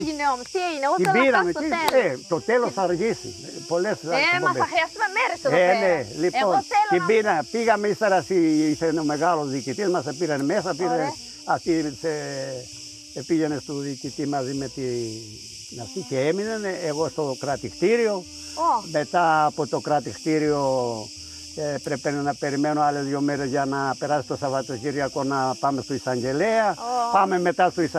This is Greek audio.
Είναι όμως, τι έγινε, εγώ Την θέλω να πήραμε. φτάσω στο τέλος. Το τέλος θα αργήσει. Πολλές Μα θα χρειαστούμε μέρες εδώ πέρα. ναι, λοιπόν, Εγώ θέλω να... πήγαμε ύστερα, ήρθε ο μεγάλος διοικητής μας, πήραν μέσα, Ωραία. αυτή πήγαινε στο διοικητή μαζί με την αυτή και έμειναν, εγώ στο κρατηκτήριο. Μετά από το κρατηκτήριο πρέπει να περιμένω άλλες 2 μέρες για να περάσει το Σαββατοκύριακο να πάμε στο εισαγγελέα. Πάμε μετά στο εισαγγελέα.